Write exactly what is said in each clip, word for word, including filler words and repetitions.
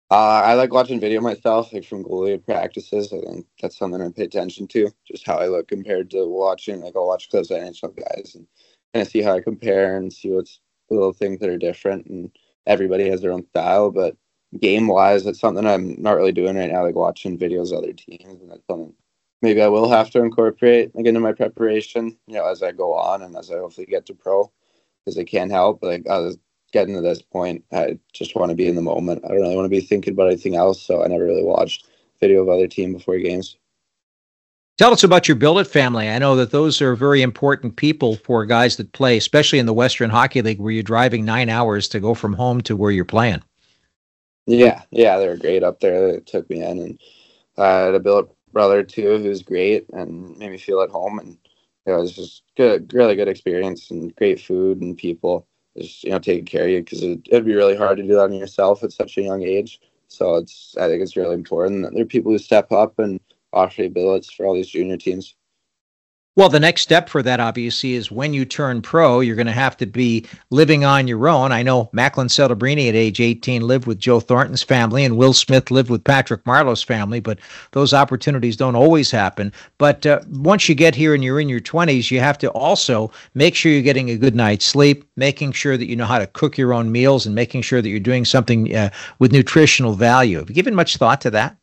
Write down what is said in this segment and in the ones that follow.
Uh, I like watching video myself, like from goalie practices. I think that's something I pay attention to, just how I look compared to watching. Like I'll watch clips of N H L guys and kind of see how I compare and see what's the little things that are different. And everybody has their own style, but game wise, that's something I'm not really doing right now. Like watching videos of other teams, and that's something maybe I will have to incorporate like into my preparation, you know, as I go on and as I hopefully get to pro, because I can't help. Like I was getting to this point, I just want to be in the moment. I don't really want to be thinking about anything else, so I never really watched video of other team before games. Tell us about your billet family. I know that those are very important people for guys that play, especially in the Western Hockey League, where you're driving nine hours to go from home to where you're playing. Yeah, yeah, they were great up there. They took me in, and I had a billet brother too, who's great and made me feel at home. And it was just good, really good experience and great food and people just you know taking care of you because it, it'd be really hard to do that on yourself at such a young age. So it's I think it's really important that there are people who step up and offer you billets for all these junior teams. Well, the next step for that, obviously, is when you turn pro, you're going to have to be living on your own. I know Macklin Celebrini at age eighteen lived with Joe Thornton's family, and Will Smith lived with Patrick Marleau's family, but those opportunities don't always happen. But uh, once you get here and you're in your twenties, you have to also make sure you're getting a good night's sleep, making sure that you know how to cook your own meals, and making sure that you're doing something uh, with nutritional value. Have you given much thought to that?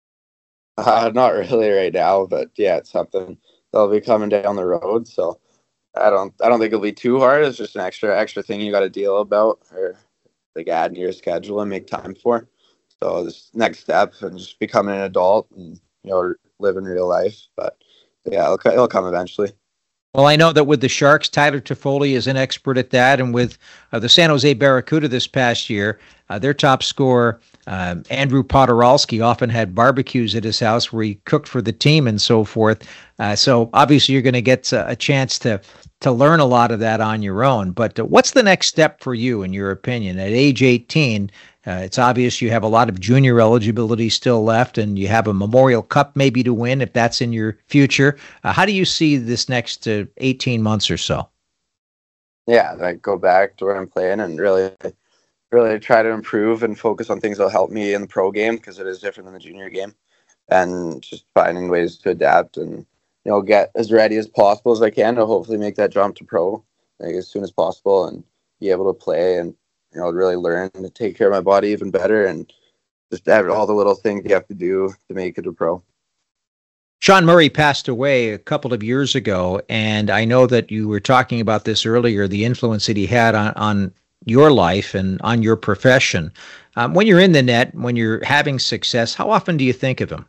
Uh, not really right now, but yeah, it's something that'll be coming down the road. So I don't I don't think it'll be too hard. It's just an extra extra thing you got to deal about or like add in your schedule and make time for. So this next step and just becoming an adult and you know living real life. But yeah, it'll, it'll come eventually. Well, I know that with the Sharks, Tyler Toffoli is an expert at that. And with uh, the San Jose Barracuda this past year, uh, their top scorer, um, Andrew Podoralski, often had barbecues at his house where he cooked for the team and so forth. Uh, so obviously you're going to get a, a chance to to learn a lot of that on your own. But uh, what's the next step for you, in your opinion? At age eighteen, uh, it's obvious you have a lot of junior eligibility still left, and you have a Memorial Cup maybe to win if that's in your future. Uh, how do you see this next uh, eighteen months or so? Yeah, like go back to where I'm playing and really, really try to improve and focus on things that'll help me in the pro game because it is different than the junior game, and just finding ways to adapt and you know get as ready as possible as I can to hopefully make that jump to pro like as soon as possible and be able to play and you know really learn to take care of my body even better and just have all the little things you have to do to make it a pro. Sean Murray passed away a couple of years ago, and I know that you were talking about this earlier, the influence that he had on, on your life and on your profession. Um, when you're in the net, when you're having success, how often do you think of him?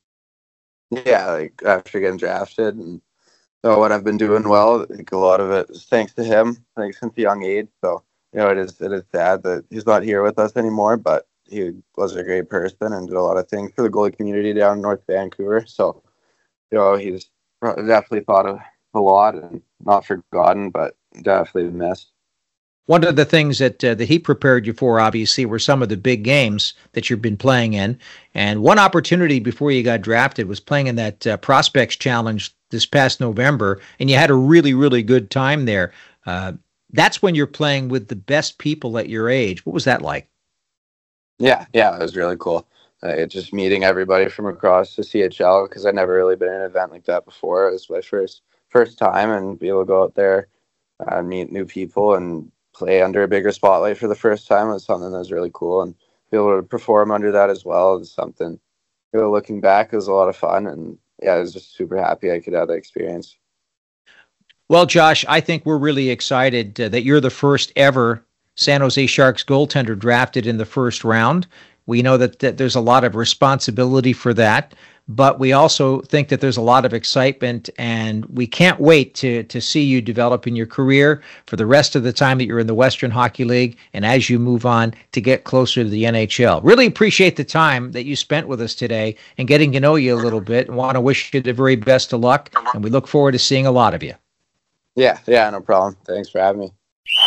Yeah, like after getting drafted and so what I've been doing well, I think a lot of it is thanks to him, like since a young age. So, you know, it is it is sad that he's not here with us anymore, but he was a great person and did a lot of things for the goalie community down in North Vancouver. So, you know, he's definitely thought of a lot and not forgotten, but definitely missed. One of the things that uh, that he prepared you for, obviously, were some of the big games that you've been playing in. And one opportunity before you got drafted was playing in that uh, Prospects Challenge this past November, and you had a really, really good time there. Uh, that's when you're playing with the best people at your age. What was that like? Yeah, yeah, it was really cool. Uh, just meeting everybody from across the C H L because I'd never really been in an event like that before. It was my first first time and be able to go out there and meet new people and play under a bigger spotlight for the first time was something that was really cool, and be able to perform under that as well is something, you know, looking back, it was a lot of fun, and yeah, I was just super happy I could have that experience. Well, Josh, I think we're really excited uh, that you're the first ever San Jose Sharks goaltender drafted in the first round. We know that, that there's a lot of responsibility for that, but we also think that there's a lot of excitement, and we can't wait to to see you develop in your career for the rest of the time that you're in the Western Hockey League and as you move on to get closer to the N H L. Really appreciate the time that you spent with us today and getting to know you a little bit, and want to wish you the very best of luck, and we look forward to seeing a lot of you. Yeah, yeah, no problem. Thanks for having me.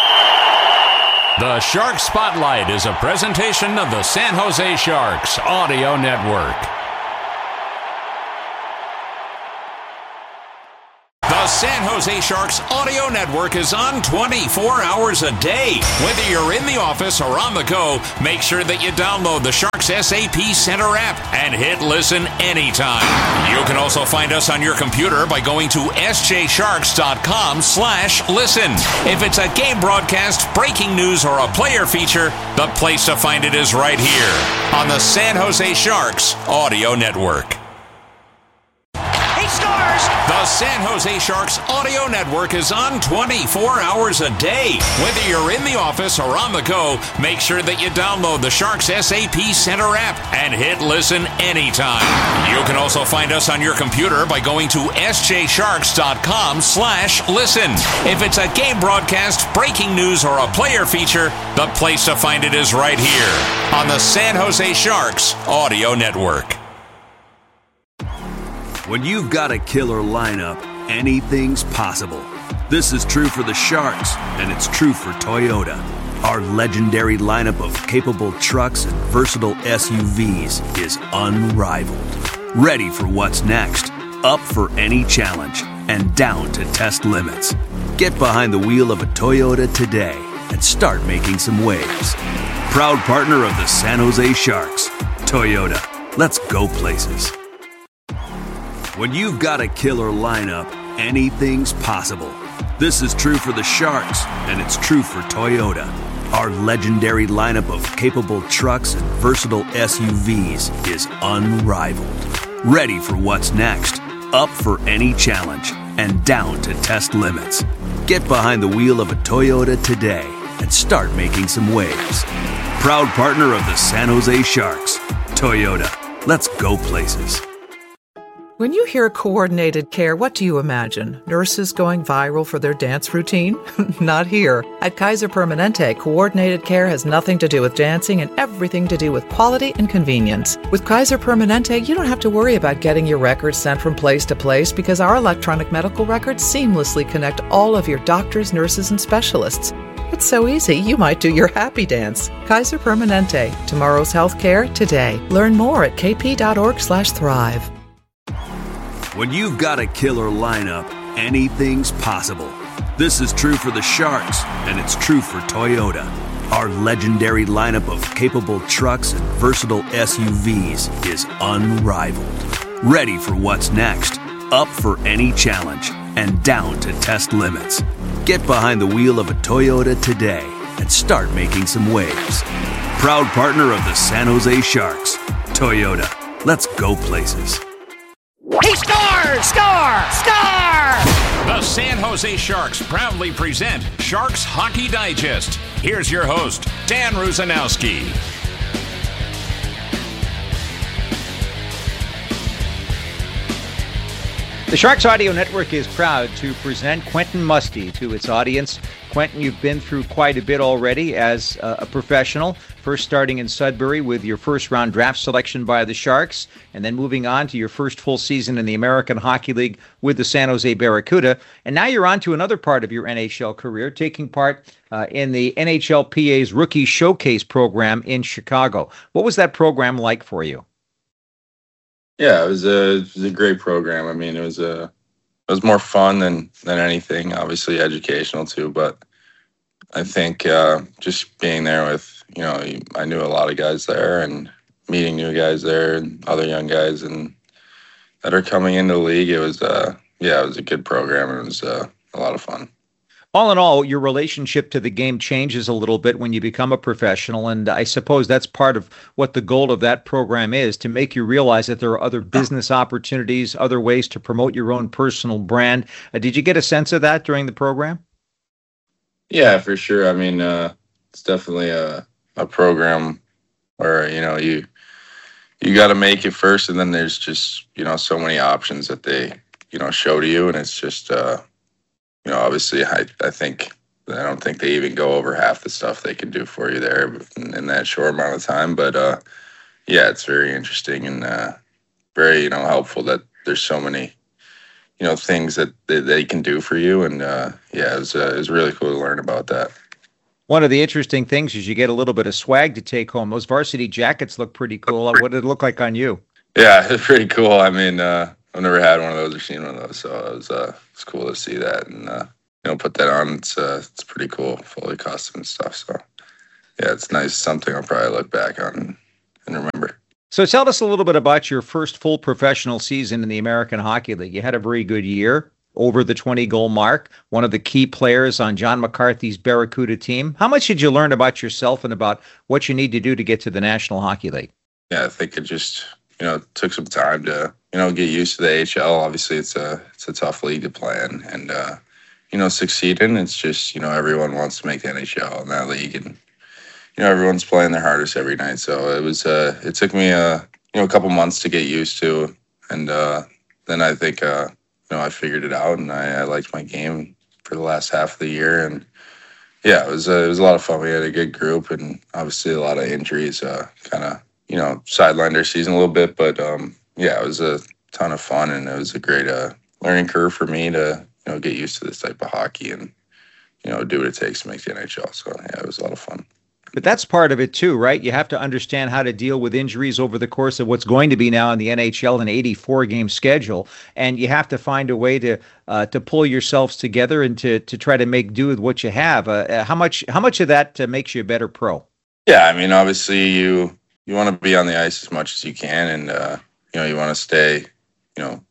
The Shark Spotlight is a presentation of the San Jose Sharks Audio Network. The San Jose Sharks audio network is on twenty-four hours a day. Whether you're in the office or on the go, make sure that you download the Sharks S A P Center app and hit listen anytime. You can also find us on your computer by going to s j sharks dot com slash listen. If it's a game broadcast, breaking news, or a player feature, the place to find it is right here on the San Jose Sharks audio network. He scores! The San Jose Sharks audio network is on twenty-four hours a day. Whether you're in the office or on the go, make sure that you download the Sharks S A P Center app and hit listen anytime. You can also find us on your computer by going to s j sharks dot com slash listen. If it's a game broadcast, breaking news, or a player feature, the place to find it is right here on the San Jose Sharks audio network. When you've got a killer lineup, anything's possible. This is true for the Sharks, and it's true for Toyota. Our legendary lineup of capable trucks and versatile S U Vs is unrivaled. Ready for what's next, up for any challenge, and down to test limits. Get behind the wheel of a Toyota today and start making some waves. Proud partner of the San Jose Sharks, Toyota. Let's go places. When you've got a killer lineup, anything's possible. This is true for the Sharks, and it's true for Toyota. Our legendary lineup of capable trucks and versatile S U Vs is unrivaled. Ready for what's next, up for any challenge, and down to test limits. Get behind the wheel of a Toyota today and start making some waves. Proud partner of the San Jose Sharks, Toyota. Let's go places. When you hear coordinated care, what do you imagine? Nurses going viral for their dance routine? Not here. At Kaiser Permanente, coordinated care has nothing to do with dancing and everything to do with quality and convenience. With Kaiser Permanente, you don't have to worry about getting your records sent from place to place because our electronic medical records seamlessly connect all of your doctors, nurses, and specialists. It's so easy, you might do your happy dance. Kaiser Permanente. Tomorrow's healthcare today. Learn more at k p dot org slash thrive. When you've got a killer lineup, anything's possible. This is true for the Sharks, and it's true for Toyota. Our legendary lineup of capable trucks and versatile S U Vs is unrivaled. Ready for what's next, up for any challenge, and down to test limits. Get behind the wheel of a Toyota today and start making some waves. Proud partner of the San Jose Sharks, Toyota. Let's go places. He scores! Score! Score! The San Jose Sharks proudly present Sharks Hockey Digest. Here's your host, Dan Rusanowski. The Sharks Audio Network is proud to present Quentin Musty to its audience. Quentin, you've been through quite a bit already as uh, a professional, first starting in Sudbury with your first-round draft selection by the Sharks, and then moving on to your first full season in the American Hockey League with the San Jose Barracuda. And now you're on to another part of your N H L career, taking part uh, in the N H L P A's Rookie Showcase program in Chicago. What was that program like for you? Yeah, it was a it was a great program. I mean, it was a it was more fun than than anything. Obviously, educational too, but I think uh, just being there with you know I knew a lot of guys there and meeting new guys there and other young guys and that are coming into the league. It was uh yeah, it was a good program and it was uh, a lot of fun. All in all, your relationship to the game changes a little bit when you become a professional, and I suppose that's part of what the goal of that program is, to make you realize that there are other business opportunities, other ways to promote your own personal brand. Uh, did you get a sense of that during the program? Yeah, for sure. I mean, uh, it's definitely a, a program where, you know, you you got to make it first, and then there's just, you know, so many options that they, you know, show to you, and it's just, uh, you know, obviously, I, I think, I don't think they even go over half the stuff they can do for you there in, in that short amount of time. But, uh, yeah, it's very interesting and uh, very, you know, helpful that there's so many, you know, things that they, they can do for you. And, uh, yeah, it was, uh, it was really cool to learn about that. One of the interesting things is you get a little bit of swag to take home. Those varsity jackets look pretty cool. What did it look like on you? Yeah, it's pretty cool. I mean, uh, I've never had one of those or seen one of those, so it was uh, it's cool to see that and uh, you know put that on. It's uh, it's pretty cool, fully custom and stuff. So yeah, it's nice. Something I'll probably look back on and, and remember. So tell us a little bit about your first full professional season in the American Hockey League. You had a very good year, over the twenty goal mark, one of the key players on John McCarthy's Barracuda team. How much did you learn about yourself and about what you need to do to get to the National Hockey League? Yeah, I think it just, you know, took some time to, you know, get used to the A H L. Obviously, it's a it's a tough league to play in and, uh, you know, succeed in. It's just, you know, everyone wants to make the N H L in that league. And, you know, everyone's playing their hardest every night. So it was, uh, it took me, uh, you know, a couple months to get used to. And uh, then I think, uh, you know, I figured it out and I, I liked my game for the last half of the year. And yeah, it was, uh, it was a lot of fun. We had a good group and obviously a lot of injuries uh, kind of, you know, sidelined our season a little bit, but um, yeah, it was a ton of fun and it was a great uh, learning curve for me to, you know, get used to this type of hockey and, you know, do what it takes to make the N H L. So yeah, it was a lot of fun. But that's part of it too, right? You have to understand how to deal with injuries over the course of what's going to be now in the N H L, an eighty-four game schedule, and you have to find a way to uh, to pull yourselves together and to to try to make do with what you have. Uh, how much how much of that uh, makes you a better pro? Yeah, I mean, obviously you you want to be on the ice as much as you can, and uh, you know you want to stay, you know,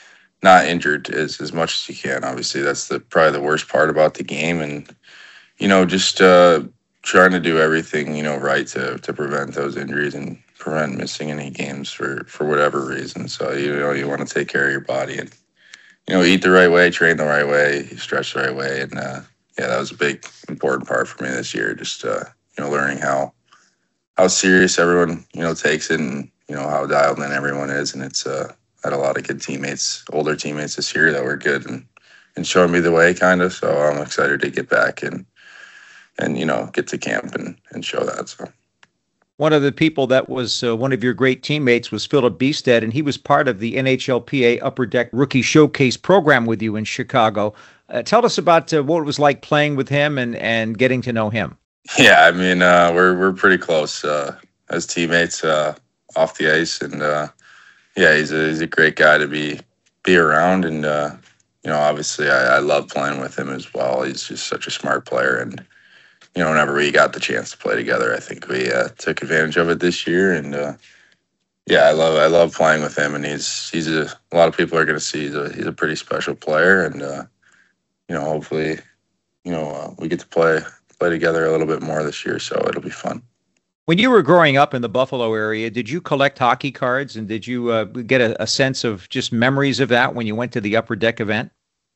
not injured as as much as you can. Obviously, that's the probably the worst part about the game, and you know just. Uh, trying to do everything, you know, right to to prevent those injuries and prevent missing any games for, for whatever reason. So, you know, you want to take care of your body and, you know, eat the right way, train the right way, stretch the right way. And, uh, yeah, that was a big, important part for me this year, just, uh, you know, learning how how serious everyone, you know, takes it and, you know, how dialed in everyone is. And it's uh, had a lot of good teammates, older teammates this year that were good and, and showing me the way, kind of. So I'm excited to get back and, and, you know, get to camp and, and show that. So one of the people that was uh, one of your great teammates was Philip Beestead, and he was part of the N H L P A Upper Deck Rookie Showcase program with you in Chicago. Uh, tell us about uh, what it was like playing with him and, and getting to know him. Yeah, I mean, uh, we're we're pretty close uh, as teammates uh, off the ice, and uh, yeah, he's a he's a great guy to be be around, and uh, you know, obviously, I, I love playing with him as well. He's just such a smart player, and you know, whenever we got the chance to play together, I think we uh, took advantage of it this year. And uh, yeah, I love I love playing with him, and he's he's a, a lot of people are going to see he's a he's a pretty special player, and uh, you know, hopefully, you know, uh, we get to play play together a little bit more this year, so it'll be fun. When you were growing up in the Buffalo area, did you collect hockey cards, and did you uh, get a, a sense of just memories of that when you went to the Upper Deck event?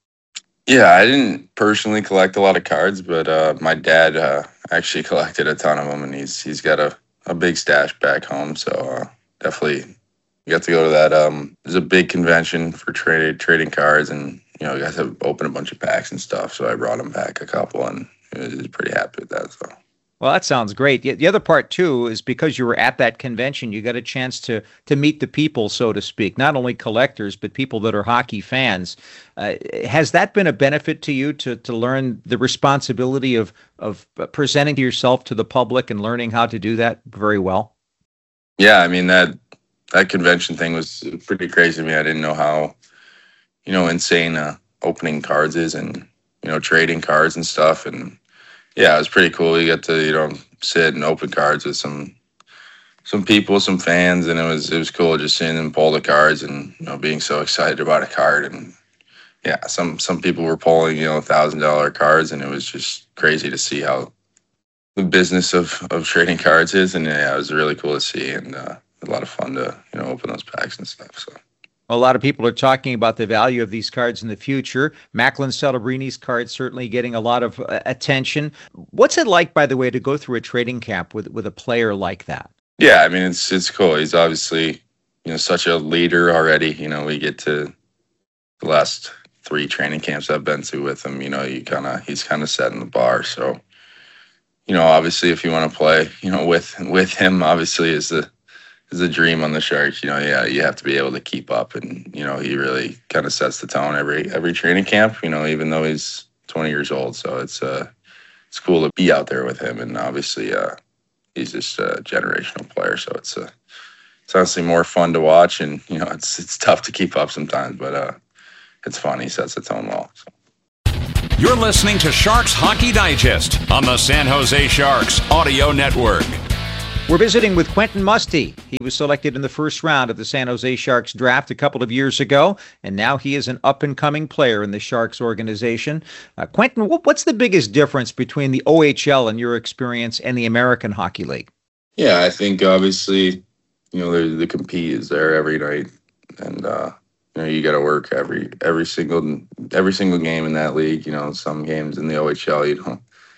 Yeah, I didn't personally collect a lot of cards, but uh, my dad uh, actually collected a ton of them, and he's he's got a, a big stash back home. So uh, definitely got to go to that. Um, there's a big convention for trade trading cards, and you know, guys have opened a bunch of packs and stuff. So I brought them back a couple, and he was pretty happy with that. So. Well, that sounds great. The other part, too, is because you were at that convention, you got a chance to to meet the people, so to speak, not only collectors, but people that are hockey fans. Uh, has that been a benefit to you to to learn the responsibility of, of presenting yourself to the public and learning how to do that very well? Yeah, I mean, that that convention thing was pretty crazy to me. I didn't know how, you know, insane uh, opening cards is and, you know, trading cards and stuff. And yeah, it was pretty cool. You got to, you know, sit and open cards with some some people, some fans, and it was it was cool just seeing them pull the cards and, you know, being so excited about a card. And yeah, some some people were pulling, you know, thousand dollar cards, and it was just crazy to see how the business of, of trading cards is. And yeah, it was really cool to see, and uh, a lot of fun to, you know, open those packs and stuff. So. A lot of people are talking about the value of these cards in the future. Macklin Celebrini's card certainly getting a lot of uh, attention. What's it like, by the way, to go through a trading camp with with a player like that? Yeah, I mean, it's it's cool. He's obviously, you know, such a leader already. You know, we get to the last three training camps I've been to with him. You know, you kind of he's kind of setting the bar. So, you know, obviously, if you want to play, you know, with with him, obviously, is the is a dream on the Sharks. You know, yeah, you have to be able to keep up, and you know, he really kind of sets the tone every every training camp. You know, even though he's twenty years old, so it's uh it's cool to be out there with him, and obviously, uh, he's just a generational player, so it's a it's honestly more fun to watch, and you know, it's it's tough to keep up sometimes, but uh, it's fun. He sets the tone well. So. You're listening to Sharks Hockey Digest on the San Jose Sharks Audio Network. We're visiting with Quentin Musty. He was selected in the first round of the San Jose Sharks draft a couple of years ago, and now he is an up-and-coming player in the Sharks organization. Uh, Quentin, what's the biggest difference between the O H L in your experience and the American Hockey League? Yeah, I think obviously, you know, the, the compete is there every night, and uh, you know, you got to work every every single every single game in that league. You know, some games in the O H L, you know,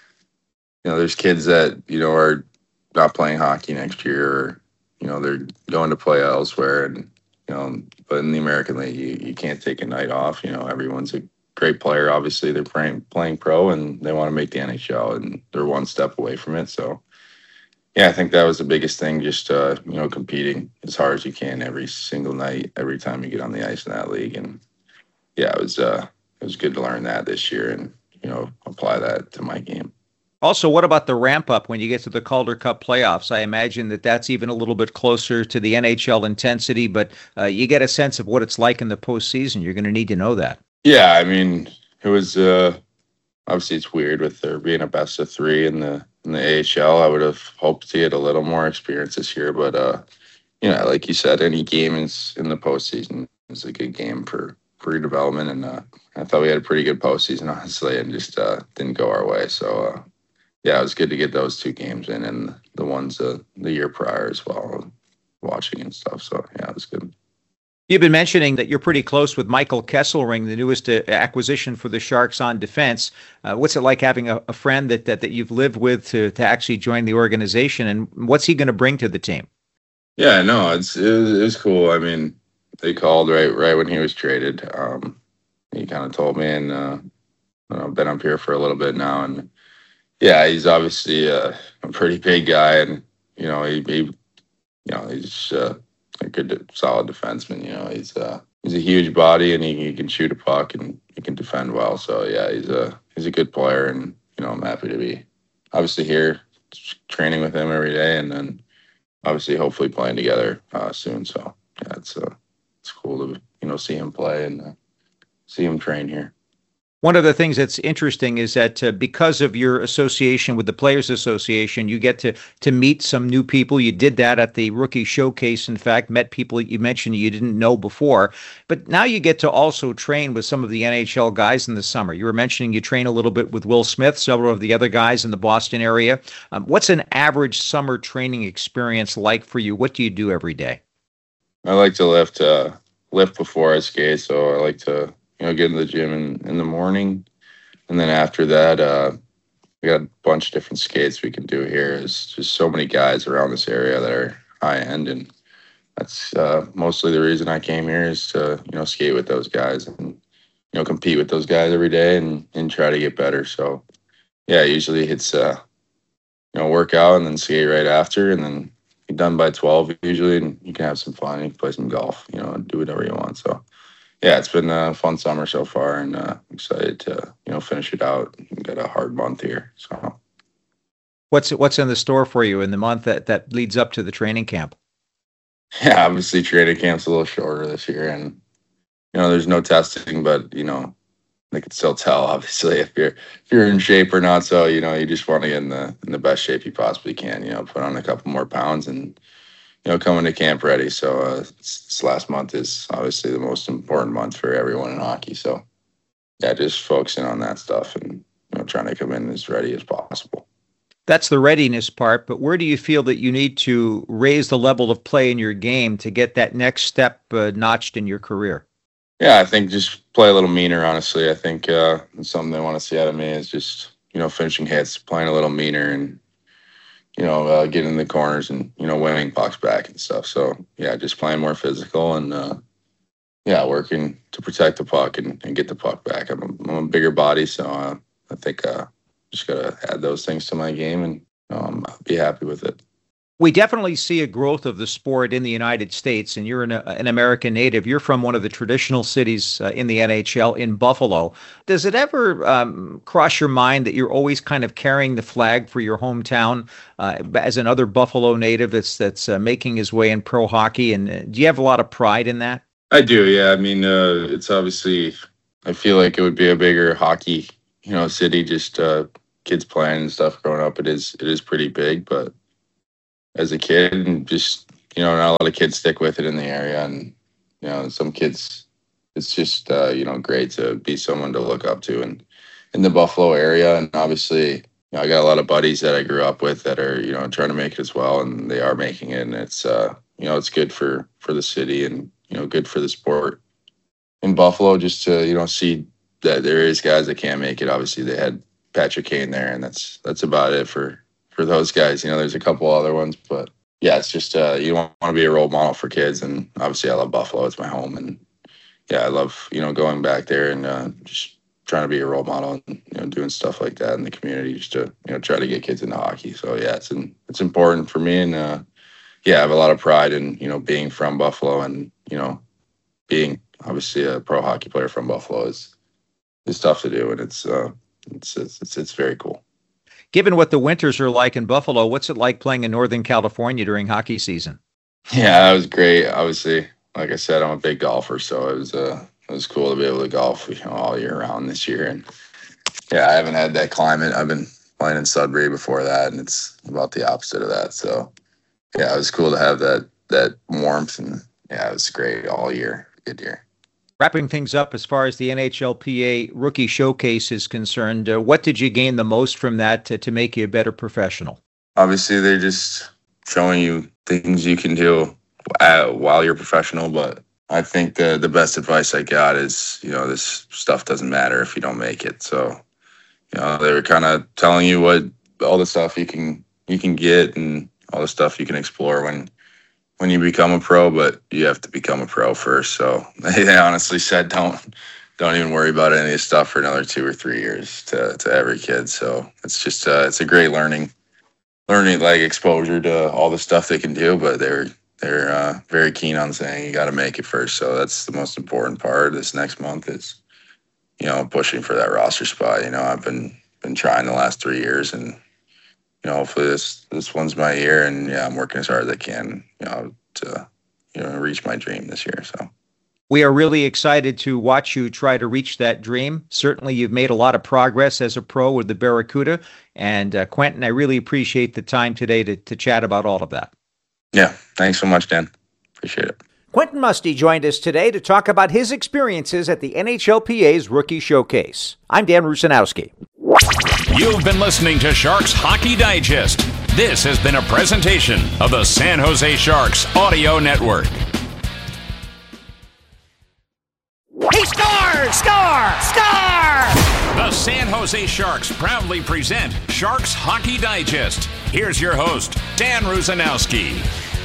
you know, there's kids that you know are not playing hockey next year, or, you know, they're going to play elsewhere. And, you know, but in the American League, you, you can't take a night off. You know, everyone's a great player. Obviously, they're playing, playing pro, and they want to make the N H L, and they're one step away from it. So, yeah, I think that was the biggest thing, just, uh, you know, competing as hard as you can every single night, every time you get on the ice in that league. And, yeah, it was, uh, it was good to learn that this year and, you know, apply that to my game. Also, what about the ramp up when you get to the Calder Cup playoffs? I imagine that that's even a little bit closer to the N H L intensity, but uh, you get a sense of what it's like in the postseason. You're going to need to know that. Yeah, I mean, it was uh, obviously it's weird with there being a best of three in the in the A H L. I would have hoped to get a little more experience this year, but uh, you know, like you said, any game is in the postseason is a good game for for your development, and uh, I thought we had a pretty good postseason, honestly, and just uh, didn't go our way. So. Uh, Yeah, it was good to get those two games in, and the ones uh, the year prior as well, watching and stuff. So, yeah, it was good. You've been mentioning that you're pretty close with Michael Kesselring, the newest uh, acquisition for the Sharks on defense. Uh, what's it like having a, a friend that, that that you've lived with to, to actually join the organization, and what's he going to bring to the team? Yeah, no, it's it was, it was cool. I mean, they called right right when he was traded. Um, he kind of told me, and uh, I've been up here for a little bit now, and yeah, he's obviously a, a pretty big guy, and you know he, he you know he's uh, a good, solid defenseman. You know he's uh, he's a huge body, and he, he can shoot a puck, and he can defend well. So yeah, he's a he's a good player, and you know I'm happy to be obviously here training with him every day, and then obviously hopefully playing together uh, soon. So yeah, it's uh, it's cool to you know see him play and uh, see him train here. One of the things that's interesting is that uh, because of your association with the Players Association, you get to to meet some new people. You did that at the Rookie Showcase, in fact, met people you mentioned you didn't know before. But now you get to also train with some of the N H L guys in the summer. You were mentioning you train a little bit with Will Smith, several of the other guys in the Boston area. Um, what's an average summer training experience like for you? What do you do every day? I like to lift, uh, lift before I skate, so I like to you know, get in the gym in, in the morning. And then after that, uh, we got a bunch of different skates we can do here. There's just so many guys around this area that are high end. And that's uh, mostly the reason I came here is to, you know, skate with those guys and, you know, compete with those guys every day and, and try to get better. So, yeah, usually it's, uh, you know, work out and then skate right after. And then be done by twelve usually. And you can have some fun. You can play some golf, you know, and do whatever you want. So, yeah, it's been a fun summer so far, and uh, excited to you know finish it out. We got a hard month here, so. What's what's in the store for you in the month that, that leads up to the training camp? Yeah, obviously training camp's a little shorter this year, and you know there's no testing, but you know they can still tell obviously if you're if you're in shape or not. So you know you just want to get in the in the best shape you possibly can. You know, put on a couple more pounds and. You know, coming to camp ready. So uh, this last month is obviously the most important month for everyone in hockey. So yeah, just focusing on that stuff and you know trying to come in as ready as possible. That's the readiness part, but where do you feel that you need to raise the level of play in your game to get that next step uh, notched in your career? Yeah, I think just play a little meaner, honestly. I think uh, something they want to see out of me is just, you know, finishing hits, playing a little meaner and, you know, uh, getting in the corners and, you know, winning pucks back and stuff. So, yeah, just playing more physical and, uh, yeah, working to protect the puck and, and get the puck back. I'm a, I'm a bigger body, so uh, I think uh, just got to add those things to my game and um, I'll be happy with it. We definitely see a growth of the sport in the United States, and you're an, an American native. You're from one of the traditional cities uh, in the N H L in Buffalo. Does it ever um, cross your mind that you're always kind of carrying the flag for your hometown uh, as another Buffalo native that's that's uh, making his way in pro hockey? And uh, do you have a lot of pride in that? I do, yeah. I mean, uh, it's obviously, I feel like it would be a bigger hockey, you know, city, just uh, kids playing and stuff growing up. It is, it is pretty big, but as a kid, and just, you know, not a lot of kids stick with it in the area. And, you know, some kids, it's just, uh, you know, great to be someone to look up to and in the Buffalo area. And obviously, you know, I got a lot of buddies that I grew up with that are, you know, trying to make it as well. And they are making it. And it's, uh, you know, it's good for, for the city and, you know, good for the sport in Buffalo just to, you know, see that there is guys that can't make it. Obviously, they had Patrick Kane there, and that's, that's about it for, for those guys. You know, there's a couple other ones, but yeah, it's just, uh, you want to be a role model for kids. And obviously I love Buffalo. It's my home. And yeah, I love, you know, going back there and uh, just trying to be a role model and, you know, doing stuff like that in the community just to, you know, try to get kids into hockey. So yeah, it's, in, it's important for me. And uh, yeah, I have a lot of pride in, you know, being from Buffalo and, you know, being obviously a pro hockey player from Buffalo is, is tough to do. And it's, uh, it's, it's, it's, it's very cool. Given what the winters are like in Buffalo, what's it like playing in Northern California during hockey season? Yeah, that was great. Obviously, like I said, I'm a big golfer, so it was uh, it was cool to be able to golf, you know, all year round this year. And yeah, I haven't had that climate. I've been playing in Sudbury before that, and it's about the opposite of that. So yeah, it was cool to have that that warmth, and yeah, it was great all year. Good year. Wrapping things up as far as the N H L P A Rookie Showcase is concerned, uh, what did you gain the most from that to, to make you a better professional? Obviously, they're just showing you things you can do uh, while you're professional. But I think the the best advice I got is, you know, this stuff doesn't matter if you don't make it. So, you know, they were kind of telling you what all the stuff you can you can get and all the stuff you can explore when when you become a pro, but you have to become a pro first. So they honestly said, don't, don't even worry about any of this stuff for another two or three years to, to every kid. So it's just, uh, it's a great learning, learning like exposure to all the stuff they can do, but they're, they're uh, very keen on saying you got to make it first. So that's the most important part this next month is, you know, pushing for that roster spot. You know, I've been, been trying the last three years and, you know, hopefully this, this one's my year, and yeah, I'm working as hard as I can, you know, to, you know, reach my dream this year. So we are really excited to watch you try to reach that dream. Certainly you've made a lot of progress as a pro with the Barracuda, and uh, Quentin, I really appreciate the time today to, to chat about all of that. Yeah. Thanks so much, Dan. Appreciate it. Quentin Musty joined us today to talk about his experiences at the N H L P A's Rookie Showcase. I'm Dan Rusanowski. You've been listening to Sharks Hockey Digest. This has been a presentation of the San Jose Sharks Audio Network. He scores! Score! Score! The San Jose Sharks proudly present Sharks Hockey Digest. Here's your host, Dan Rusanowski.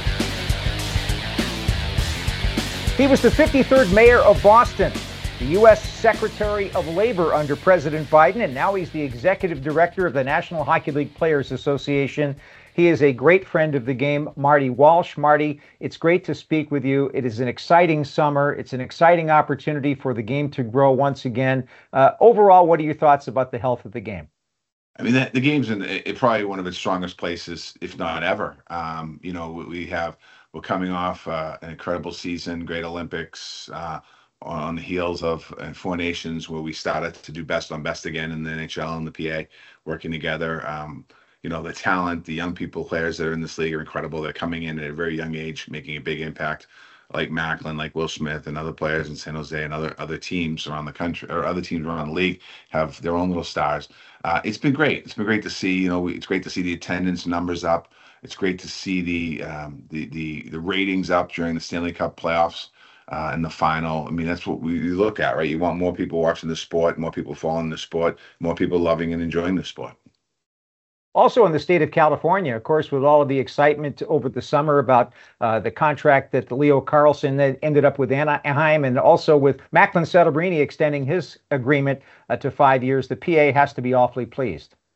He was the fifty-third mayor of Boston, the U S Secretary of Labor under President Biden, and now he's the executive director of the National Hockey League Players Association. He is a great friend of the game, Marty Walsh. Marty, it's great to speak with you. It is an exciting summer. It's an exciting opportunity for the game to grow once again. Uh, overall, what are your thoughts about the health of the game? I mean, the, the game's in it, probably one of its strongest places, if not ever. Um, you know, we have, we're coming off uh, an incredible season, great Olympics, uh, on the heels of uh, Four Nations, where we started to do best on best again in the N H L and the P A, working together. Um, you know, the talent, the young people, players that are in this league are incredible. They're coming in at a very young age, making a big impact, like Macklin, like Will Smith, and other players in San Jose and other other teams around the country, or other teams around the league have their own little stars. Uh, it's been great. It's been great to see. You know, we, it's great to see the attendance numbers up. It's great to see the um, the the the ratings up during the Stanley Cup playoffs. Uh, in the final. I mean, that's what we look at, right? You want more people watching the sport, more people following the sport, more people loving and enjoying the sport. Also in the state of California, of course, with all of the excitement over the summer about uh, the contract that Leo Carlson ended up with Anaheim, and also with Macklin Celebrini extending his agreement uh, to five years, the P A has to be awfully pleased.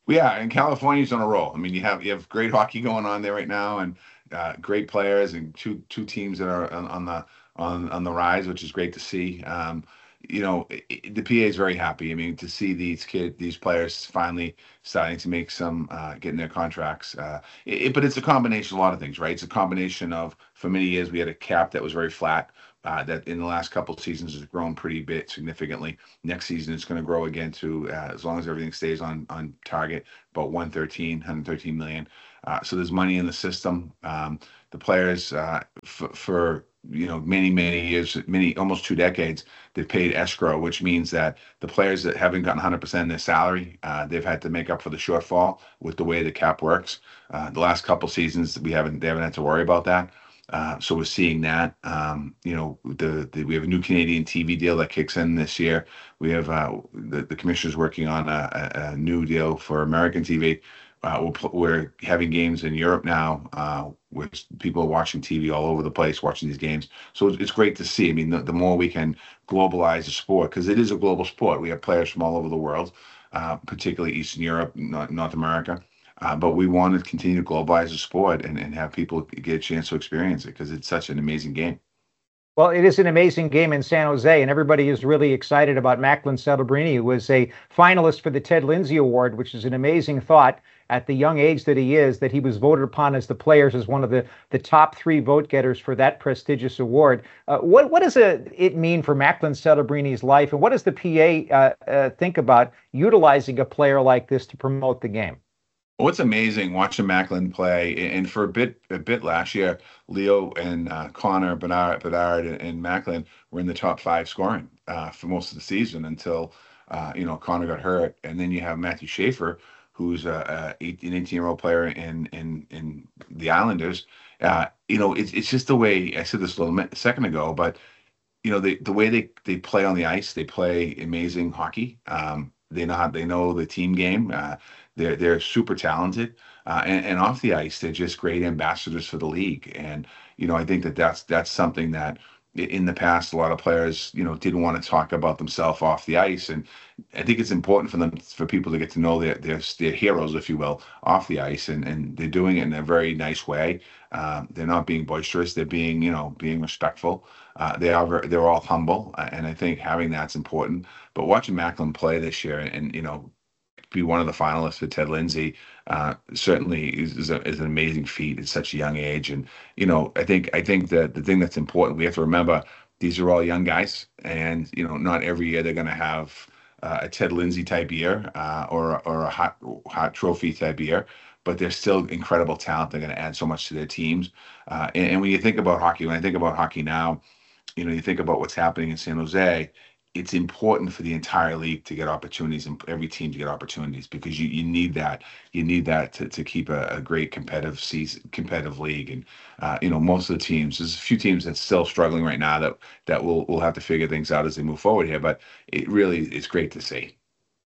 Yeah, and California's on a roll. I mean, you have you have great hockey going on there right now, and uh, great players, and two two teams that are on, on the on on the rise, which is great to see. Um, you know, it, it- the P A is very happy. I mean, to see these kid these players finally starting to make some uh, getting their contracts. Uh, it, it- but it's a combination of a lot of things, right? It's a combination of, for many years we had a cap that was very flat. Uh, that in the last couple of seasons has grown pretty bit significantly. Next season it's going to grow again to uh, as long as everything stays on on target, about one thirteen, one thirteen million. Uh, so there's money in the system. Um, the players uh, f- for you know many many years, many almost two decades, they've paid escrow, which means that the players that haven't gotten one hundred percent of their salary, uh, they've had to make up for the shortfall with the way the cap works. Uh, the last couple seasons we haven't they haven't had to worry about that. Uh, so we're seeing that. Um, you know, the, the we have a new Canadian T V deal that kicks in this year. We have uh, the the commissioner's working on a, a, a new deal for American T V. Uh, we're, pl- we're having games in Europe now, uh, which people are watching T V all over the place, watching these games. So it's, it's great to see. I mean, the, the more we can globalize the sport, because it is a global sport. We have players from all over the world, uh, particularly Eastern Europe, North, North America. Uh, but we want to continue to globalize the sport and, and have people get a chance to experience it because it's such an amazing game. Well, it is an amazing game in San Jose, and everybody is really excited about Macklin Celebrini, who was a finalist for the Ted Lindsay Award, which is an amazing thought at the young age that he is, that he was voted upon as the players as one of the, the top three vote getters for that prestigious award. Uh, what what does a, it mean for Macklin Celebrini's life, and what does the P A uh, uh, think about utilizing a player like this to promote the game? Well, it's amazing watching Macklin play, and for a bit, a bit last year, Leo and uh, Connor Bedard, Bedard, and, and Macklin were in the top five scoring uh, for most of the season until uh, you know Connor got hurt, and then you have Matthew Schaefer, who's a, a eighteen, an eighteen-year-old player in in in the Islanders. Uh, you know, it's it's just the way I said this a little mi- second ago, but you know, the the way they they play on the ice, they play amazing hockey. Um, they know how they know the team game. Uh, they're they're super talented, uh, and, and off the ice, they're just great ambassadors for the league. And you know, I think that that's that's something that i- in the past a lot of players you know didn't want to talk about themselves off the ice, and I think it's important for them for people to get to know their their, their heroes, if you will, off the ice, and and they're doing it in a very nice way. Um, they're not being boisterous; they're being you know being respectful. Uh, they are very, they're all humble, uh, and I think having that's important. But watching Macklin play this year, and, and you know, be one of the finalists for Ted Lindsay, uh, certainly is, is, a, is an amazing feat at such a young age. And you know, I think I think that the thing that's important, we have to remember these are all young guys, and you know, not every year they're going to have uh, a Ted Lindsay type year uh, or or a hot hot trophy type year. But they're still incredible talent. They're going to add so much to their teams. Uh, and, and when you think about hockey, when I think about hockey now, you know, you think about what's happening in San Jose, it's important for the entire league to get opportunities and every team to get opportunities because you, you need that. You need that to, to keep a, a great competitive season, competitive league. And, uh, you know, most of the teams, there's a few teams that's still struggling right now that, that will, will have to figure things out as they move forward here. But it really is great to see.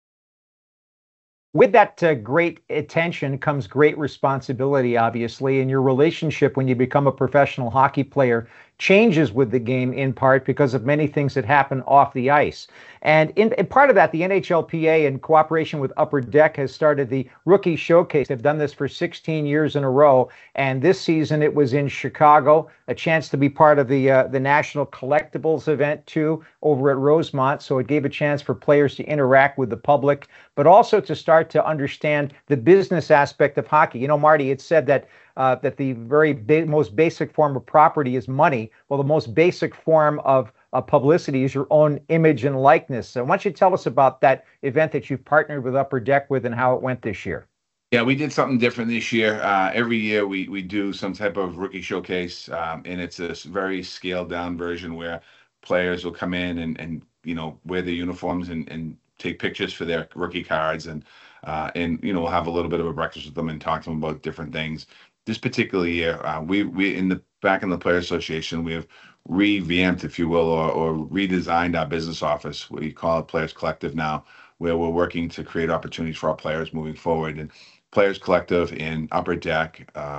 With that uh, great attention comes great responsibility, obviously, and your relationship when you become a professional hockey player changes with the game in part because of many things that happen off the ice. And in, in part of that, the N H L P A, in cooperation with Upper Deck, has started the Rookie Showcase. They've done this for sixteen years in a row, and this season it was in Chicago, a chance to be part of the uh, the National Collectibles event, too, over at Rosemont. So it gave a chance for players to interact with the public, but also to start to understand the business aspect of hockey. You know, Marty, it's said that uh, that the very ba- most basic form of property is money. Well, the most basic form of uh, publicity is your own image and likeness. So why don't you tell us about that event that you've partnered with Upper Deck with and how it went this year? Yeah, we did something different this year. Uh, every year we we do some type of rookie showcase, um, and it's a very scaled down version where players will come in and and you know wear their uniforms and and take pictures for their rookie cards, and uh, and you know we'll have a little bit of a breakfast with them and talk to them about different things. This particular year, uh, we we in the back in the Player Association, we have revamped, if you will, or, or redesigned our business office. We call it Players Collective now, where we're working to create opportunities for our players moving forward. And Players Collective in Upper Deck, uh,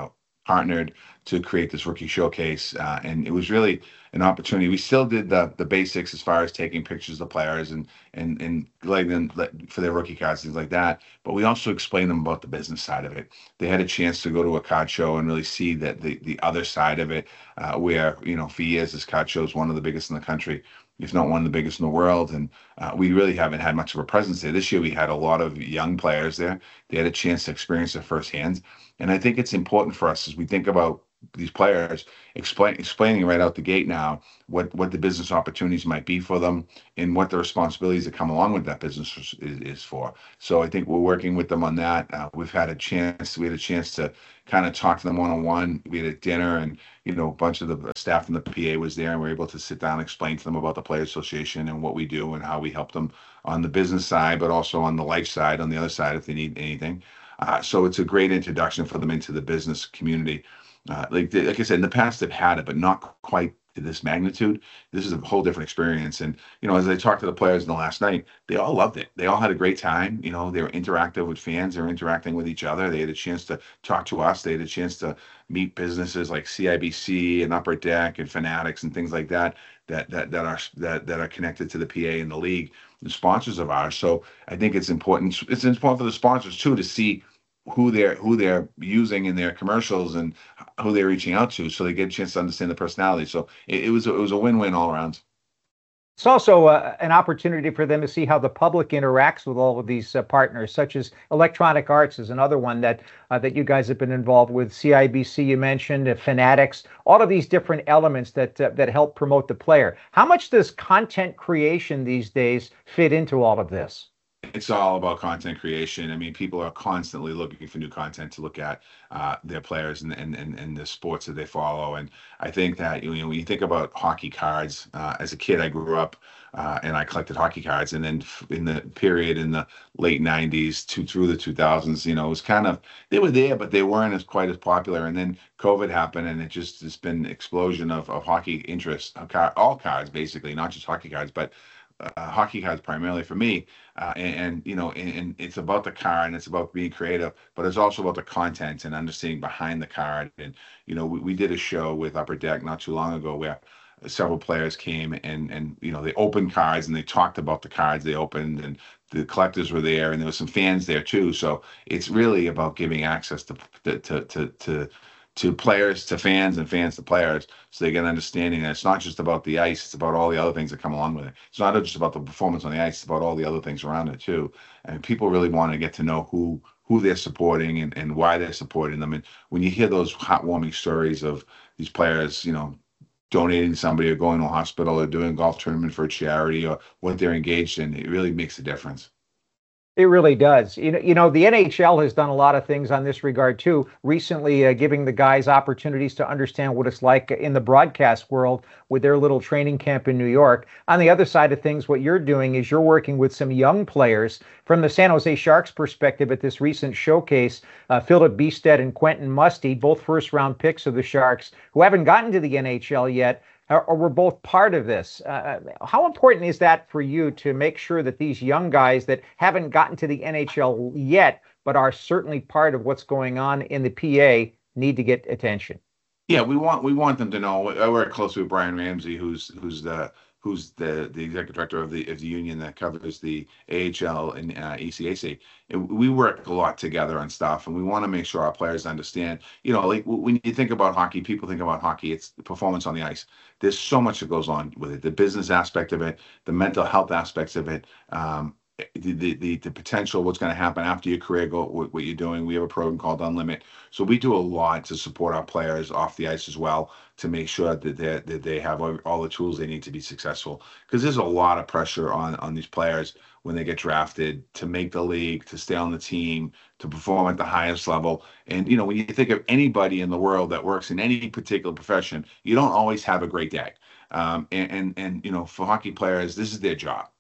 partnered to create this rookie showcase, uh, and it was really an opportunity. We still did the the basics as far as taking pictures of players and and and letting them let, for their rookie cards, things like that. But we also explained them about the business side of it. They had a chance to go to a card show and really see that the the other side of it, uh, where you know for years this card show is one of the biggest in the country, if not one of the biggest in the world. And uh, we really haven't had much of a presence there. This year we had a lot of young players there. They had a chance to experience it firsthand. And I think it's important for us as we think about these players, explain, explaining right out the gate now what, what the business opportunities might be for them and what the responsibilities that come along with that business is, is for. So I think we're working with them on that. Uh, we've had a chance, we had a chance to kind of talk to them one-on-one. We had a dinner and, you know, a bunch of the staff from the P A was there, and we were able to sit down and explain to them about the Players Association and what we do and how we help them on the business side, but also on the life side, on the other side, if they need anything. Uh, so it's a great introduction for them into the business community. Uh, like like I said, in the past they've had it, but not quite to this magnitude. This is a whole different experience. And, you know, as I talked to the players in the last night, they all loved it. They all had a great time. You know, they were interactive with fans. They were interacting with each other. They had a chance to talk to us. They had a chance to meet businesses like C I B C and Upper Deck and Fanatics and things like that, that, that, that are, that, that are connected to the P A and the league, the sponsors of ours. So I think it's important. It's important for the sponsors too, to see who they're who they're using in their commercials and who they're reaching out to, so they get a chance to understand the personality. So it, it was it was a win-win all around. It's also uh, an opportunity for them to see how the public interacts with all of these uh, partners, such as Electronic Arts is another one that uh, that you guys have been involved with. C I B C you mentioned, uh, Fanatics, all of these different elements that uh, that help promote the player. How much does content creation these days fit into all of this? It's all about content creation. I mean, people are constantly looking for new content to look at uh, their players and, and, and, and the sports that they follow. And I think that, you know, when you think about hockey cards, uh, as a kid, I grew up uh, and I collected hockey cards. And then in the period in the late nineties to through the two thousands, you know, it was kind of, they were there, but they weren't as quite as popular. And then COVID happened, and it just has been an explosion of, of hockey interest, of car, all cards, basically, not just hockey cards, but Uh, hockey cards primarily for me, uh, and, and you know, and, and it's about the card and it's about being creative, but it's also about the content and understanding behind the card. And you know, we, we did a show with Upper Deck not too long ago where several players came and and you know, they opened cards and they talked about the cards they opened, and the collectors were there, and there was some fans there too. So it's really about giving access to to to to to players, to fans, and fans to players, so they get an understanding that it's not just about the ice, it's about all the other things that come along with it. It's not just about the performance on the ice, it's about all the other things around it too. And people really want to get to know who who they're supporting and, and why they're supporting them. And when you hear those heartwarming stories of these players, you know, donating to somebody or going to a hospital or doing a golf tournament for a charity or what they're engaged in, it really makes a difference. It really does. You know, you know, the N H L has done a lot of things on this regard too. Recently, uh, giving the guys opportunities to understand what it's like in the broadcast world with their little training camp in New York. On the other side of things, what you're doing is you're working with some young players from the San Jose Sharks perspective at this recent showcase. Uh, Philip Biested and Quentin Musty, both first-round picks of the Sharks, who haven't gotten to the N H L yet, or we're both part of this. Uh, how important is that for you to make sure that these young guys that haven't gotten to the N H L yet, but are certainly part of what's going on in the P A, need to get attention? Yeah, we want we want them to know. I work closely with Brian Ramsey, who's who's the who's the the executive director of the of the union that covers the A H L and uh, E C A C. And we work a lot together on stuff, and we want to make sure our players understand. You know, like when you think about hockey, people think about hockey, it's the performance on the ice. There's so much that goes on with it: the business aspect of it, the mental health aspects of it, um, the, the the the potential, what's going to happen after your career, go what, what you're doing. We have a program called Unlimit, so we do a lot to support our players off the ice as well, to make sure that they that they have all the tools they need to be successful. Because there's a lot of pressure on on these players when they get drafted to make the league, to stay on the team, to perform at the highest level. And you know, when you think of anybody in the world that works in any particular profession, you don't always have a great day. Um, and, and and you know, for hockey players, this is their job.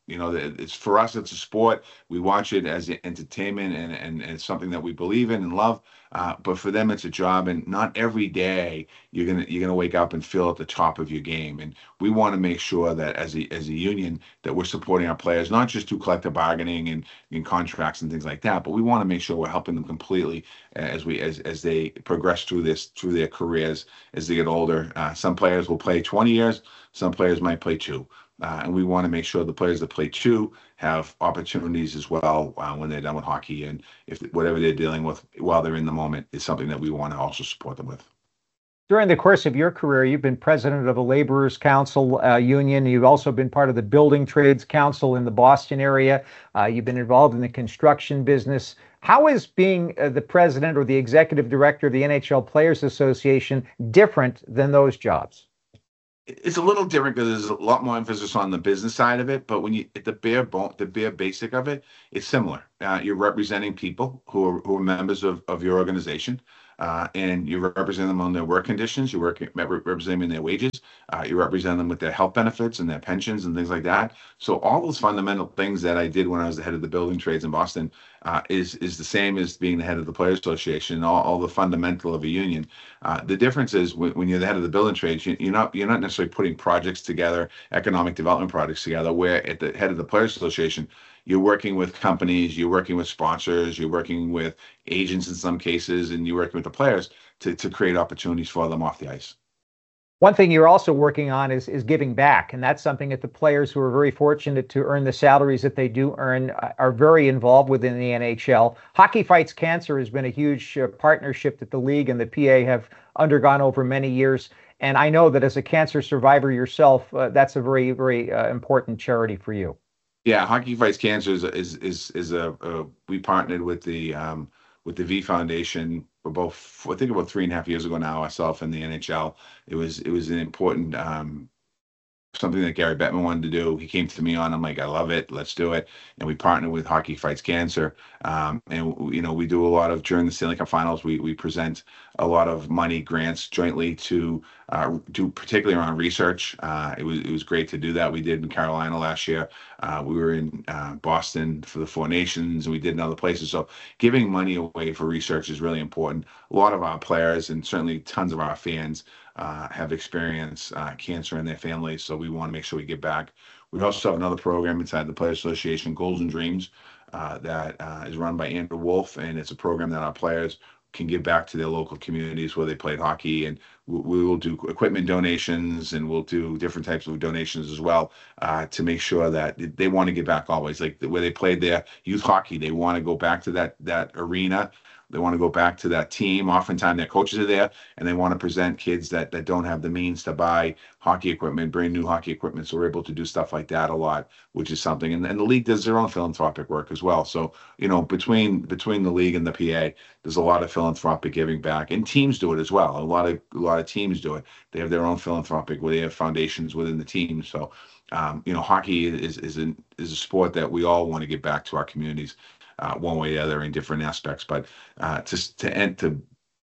You know, it's for us, it's a sport. We watch it as entertainment and, and, and it's something that we believe in and love. Uh, but for them, it's a job, and not every day you're gonna you're gonna wake up and feel at the top of your game. And we want to make sure that as a as a union that we're supporting our players, not just through collective bargaining and, and contracts and things like that, but we want to make sure we're helping them completely as we as as they progress through this through their careers as they get older. Uh, some players will play twenty years, some players might play two. Uh, and we want to make sure the players that play two have opportunities as well uh, when they're done with hockey. And if whatever they're dealing with while they're in the moment is something that we want to also support them with. During the course of your career, you've been president of the Laborers Council uh, Union. You've also been part of the Building Trades Council in the Boston area. Uh, you've been involved in the construction business. How is being uh, the president or the executive director of the N H L Players Association different than those jobs? It's a little different because there's a lot more emphasis on the business side of it, but when you at the bare bone, the bare basic of it, it's similar. Uh, you're representing people who are who are members of, of your organization, uh, and you represent them on their work conditions. You work represent them in their wages. Uh, you represent them with their health benefits and their pensions and things like that. So all those fundamental things that I did when I was the head of the building trades in Boston uh, is is the same as being the head of the Players Association. All, all the fundamental of a union. Uh, the difference is when, when you're the head of the building trades, you, you're not you're not necessarily putting projects together, economic development projects together. Where at the head of the Players Association, you're working with companies, you're working with sponsors, you're working with agents in some cases, and you're working with the players to to create opportunities for them off the ice. One thing you're also working on is is giving back, and that's something that the players who are very fortunate to earn the salaries that they do earn are very involved within the N H L. Hockey Fights Cancer has been a huge uh, partnership that the league and the P A have undergone over many years, and I know that as a cancer survivor yourself, uh, that's a very, very uh, important charity for you. Yeah, Hockey Fights Cancer is is is, is a, a we partnered with the um, with the V Foundation for both, I think about three and a half years ago now, myself and the N H L. It was it was an important um, something that Gary Bettman wanted to do. He came to me on, I'm like, I love it, let's do it. And we partnered with Hockey Fights Cancer. Um, and, you know, we do a lot of, during the Stanley Cup Finals, we we present a lot of money grants jointly to uh, do, particularly around research. Uh, it was it was great to do that. We did in Carolina last year. Uh, we were in uh, Boston for the Four Nations, and we did in other places. So giving money away for research is really important. A lot of our players, and certainly tons of our fans, uh, have experienced uh, cancer in their families. So we want to make sure we give back. We also have another program inside the Players Association, Goals and Dreams, uh, that uh, is run by Andrew Wolf, and it's a program that our players can give back to their local communities where they played hockey, and we, we will do equipment donations, and we'll do different types of donations as well uh, to make sure that they want to give back always. Like where they played their youth hockey, they want to go back to that that arena. They want to go back to that team. Oftentimes their coaches are there, and they want to present kids that, that don't have the means to buy hockey equipment, brand new hockey equipment. So we're able to do stuff like that a lot, which is something. And, and the league does their own philanthropic work as well. So, you know, between between the league and the P A, there's a lot of philanthropic giving back. And teams do it as well. A lot of a lot of teams do it. They have their own philanthropic where they have foundations within the team. So, um, you know, hockey is is an, is a sport that we all want to give back to our communities. Uh, one way or the other in different aspects, but uh, to to end to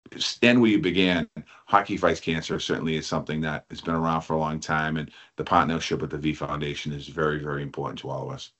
end where you began, Hockey Fights Cancer certainly is something that has been around for a long time, and the partnership with the V Foundation is very, very important to all of us.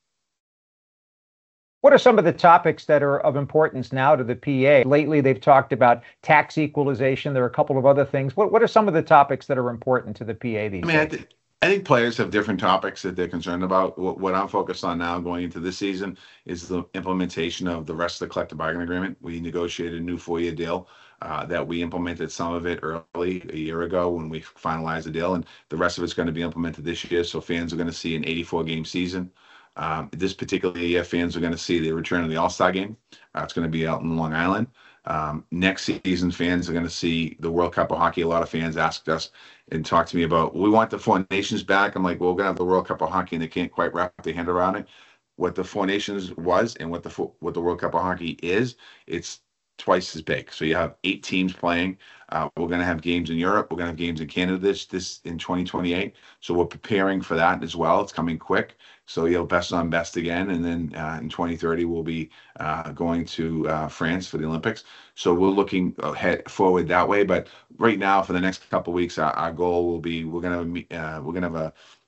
What are some of the topics that are of importance now to the P A? Lately, they've talked about tax equalization. There are a couple of other things. What What are some of the topics that are important to the P A these I mean, days? I th- I think players have different topics that they're concerned about. What, what I'm focused on now going into this season is the implementation of the rest of the collective bargaining agreement. We negotiated a new four-year deal uh, that we implemented some of it early a year ago when we finalized the deal, and the rest of it's going to be implemented this year. So fans are going to see an eighty-four game season. Um, this particular year, fans are going to see the return of the All-Star game. Uh, it's going to be out in Long Island. Um, next season, fans are going to see the World Cup of Hockey. A lot of fans asked us and talked to me about, we want the Four Nations back. I'm like, well, we're going to have the World Cup of Hockey, and they can't quite wrap their hand around it. What the Four Nations was and what the what the World Cup of Hockey is, it's twice as big. So you have eight teams playing. Uh, we're going to have games in Europe. We're going to have games in Canada this this in twenty twenty-eight. So we're preparing for that as well. It's coming quick. So you'll best on best again. And then uh, in twenty thirty, we'll be uh, going to uh, France for the Olympics. So we're looking ahead forward that way. But right now, for the next couple of weeks, our, our goal will be we're going to uh, we're going to have a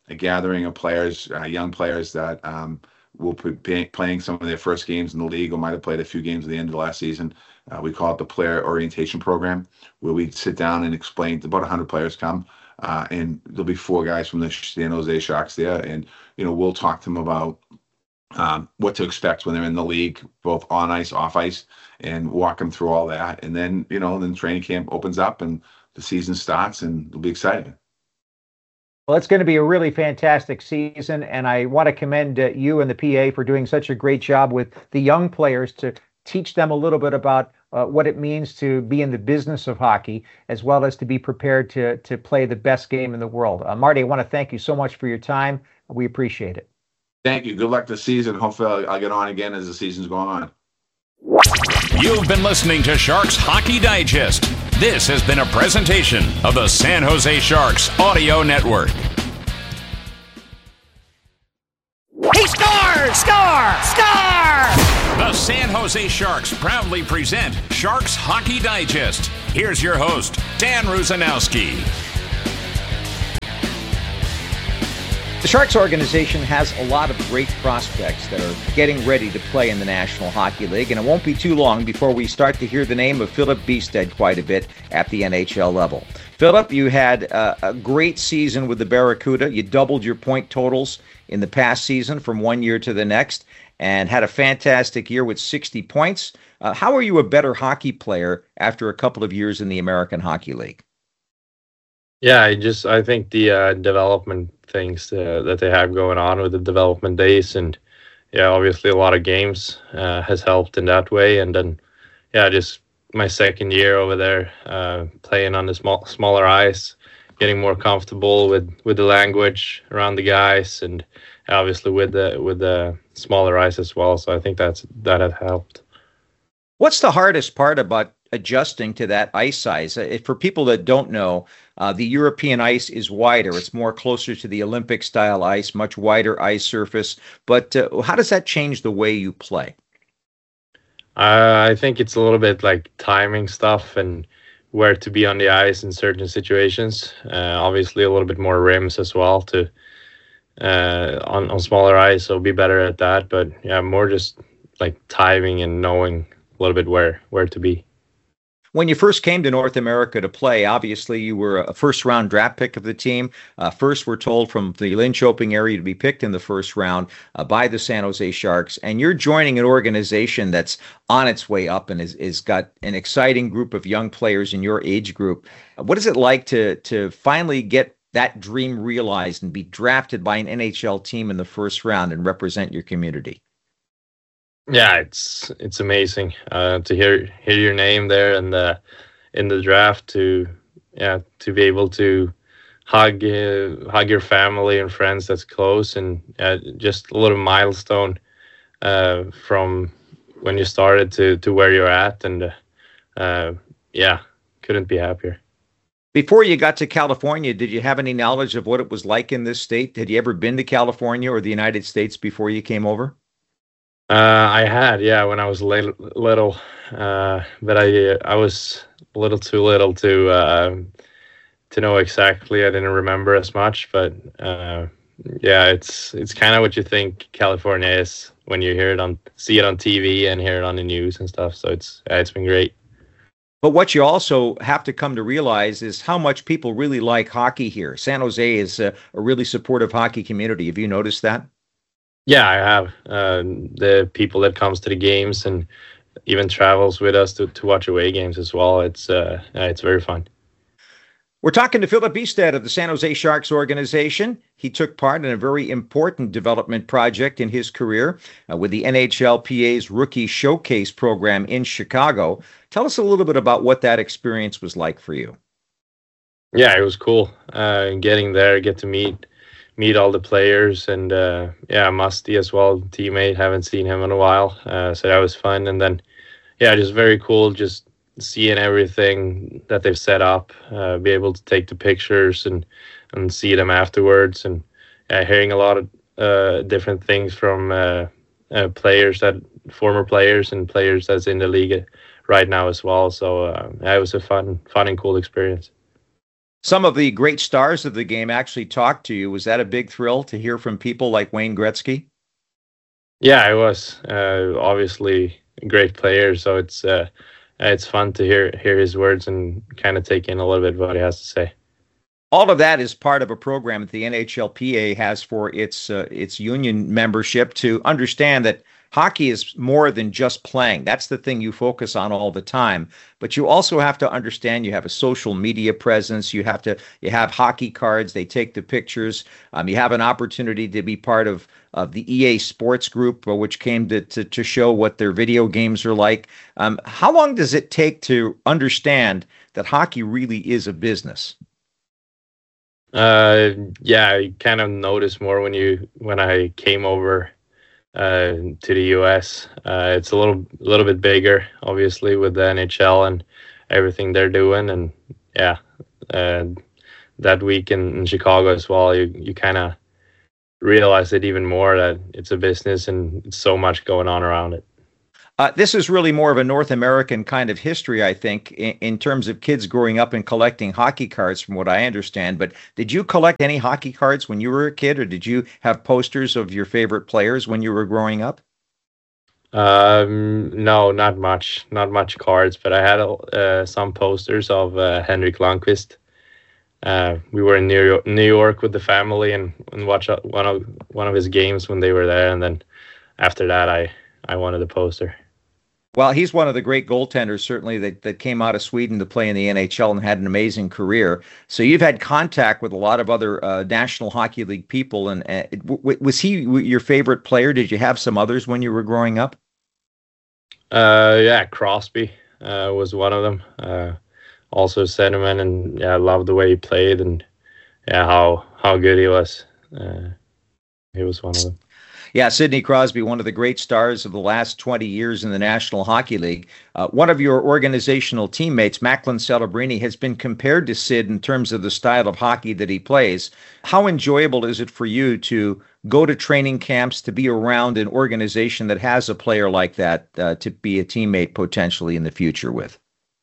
a gathering of players, uh, young players that um, will be playing some of their first games in the league or might have played a few games at the end of the last season. Uh, we call it the Player Orientation Program, where we sit down and explain. About one hundred players come, uh, and there'll be four guys from the San Jose Sharks there, and you know we'll talk to them about um, what to expect when they're in the league, both on ice, off ice, and walk them through all that. And then you know, then training camp opens up and the season starts, and it'll be exciting. Well, it's going to be a really fantastic season, and I want to commend uh, you and the P A for doing such a great job with the young players to teach them a little bit about uh, what it means to be in the business of hockey, as well as to be prepared to to play the best game in the world. Uh, Marty, I want to thank you so much for your time. We appreciate it. Thank you. Good luck this season. Hopefully I'll, I'll get on again as the season's going on. You've been listening to Sharks Hockey Digest. This has been a presentation of the San Jose Sharks Audio Network. He scores! Score! Score! The San Jose Sharks proudly present Sharks Hockey Digest. Here's your host, Dan Rusanowski. The Sharks organization has a lot of great prospects that are getting ready to play in the National Hockey League, and it won't be too long before we start to hear the name of Philip Bjugstad quite a bit at the N H L level. Philip, you had uh, a great season with the Barracuda. You doubled your point totals in the past season from one year to the next, and had a fantastic year with sixty points. Uh, how are you a better hockey player after a couple of years in the American Hockey League? Yeah, I just I think the uh, development things uh, that they have going on with the development days, and yeah, obviously a lot of games uh, has helped in that way. And then yeah, just my second year over there, uh, playing on the small smaller ice, getting more comfortable with, with the language around the guys, and obviously with the with the smaller ice as well. So I think that's that has helped. What's the hardest part about adjusting to that ice size? Uh, For people that don't know, uh, the European ice is wider. It's more closer to the Olympic style ice, much wider ice surface. But uh, how does that change the way you play? Uh, I think it's a little bit like timing stuff and where to be on the ice in certain situations. Uh, obviously, a little bit more rims as well to uh, on, on smaller ice, so be better at that. But yeah, more just like timing and knowing a little bit where where to be. When you first came to North America to play, obviously you were a first-round draft pick of the team. Uh, first, we're told from the Linköping area to be picked in the first round uh, by the San Jose Sharks. And you're joining an organization that's on its way up and is, is got an exciting group of young players in your age group. What is it like to to finally get that dream realized and be drafted by an N H L team in the first round and represent your community? Yeah, it's it's amazing uh, to hear hear your name there and the in the draft, to yeah to be able to hug uh, hug your family and friends that's close, and uh, just a little milestone uh, from when you started to to where you're at, and uh, yeah, couldn't be happier. Before you got to California, did you have any knowledge of what it was like in this state? Had you ever been to California or the United States before you came over? Uh, I had, yeah, when I was little, little uh, but I I was a little too little to uh, to know exactly. I didn't remember as much, but uh, yeah, it's it's kind of what you think California is when you hear it on, see it on T V and hear it on the news and stuff. So it's yeah, it's been great. But what you also have to come to realize is how much people really like hockey here. San Jose is a, a really supportive hockey community. Have you noticed that? Yeah, I have. Uh, the people that comes to the games and even travels with us to, to watch away games as well. It's uh, it's very fun. We're talking to Philip Bjugstad of the San Jose Sharks organization. He took part in a very important development project in his career uh, with the N H L P A's Rookie Showcase program in Chicago. Tell us a little bit about what that experience was like for you. Yeah, it was cool. Uh, getting there, get to meet meet all the players, and uh, yeah, Musty as well, teammate. Haven't seen him in a while, uh, so that was fun. And then, yeah, just very cool, just seeing everything that they've set up, uh, be able to take the pictures and and see them afterwards, and uh, hearing a lot of uh, different things from uh, uh, players that former players and players that's in the league right now as well. So uh, yeah, it was a fun, fun and cool experience. Some of the great stars of the game actually talked to you. Was that a big thrill to hear from people like Wayne Gretzky? Yeah, it was. Uh, obviously a great player, so it's uh, it's fun to hear hear his words and kind of take in a little bit of what he has to say. All of that is part of a program that the N H L P A has for its uh, its union membership to understand that hockey is more than just playing. That's the thing you focus on all the time. But you also have to understand you have a social media presence. You have to you have hockey cards. They take the pictures. Um, you have an opportunity to be part of of the E A Sports Group, uh, which came to, to to show what their video games are like. Um, how long does it take to understand that hockey really is a business? Uh, yeah, I kind of noticed more when you when I came over uh, to the U S. Uh, it's a little little bit bigger, obviously, with the N H L and everything they're doing. And yeah, uh, that week in, in Chicago as well, you you kind of realize it even more that it's a business and it's so much going on around it. Uh, this is really more of a North American kind of history, I think, in, in terms of kids growing up and collecting hockey cards, from what I understand. But did you collect any hockey cards when you were a kid, or did you have posters of your favorite players when you were growing up? Um, no, not much, not much cards, but I had uh, some posters of uh, Henrik Lundqvist. Uh, we were in New York, New York with the family and, and watched one of one of his games when they were there, and then after that, I I wanted a poster. Well, he's one of the great goaltenders, certainly, that, that came out of Sweden to play in the N H L and had an amazing career. So you've had contact with a lot of other uh, National Hockey League people. And uh, w- was he your favorite player? Did you have some others when you were growing up? Uh, yeah, Crosby uh, was one of them. Uh, also Sentiment, and yeah, I loved the way he played and yeah, how how good he was. Uh, he was one of them. Yeah, Sidney Crosby, one of the great stars of the last twenty years in the National Hockey League. Uh, one of your organizational teammates, Macklin Celebrini, has been compared to Sid in terms of the style of hockey that he plays. How enjoyable is it for you to go to training camps, to be around an organization that has a player like that, uh, to be a teammate potentially in the future with?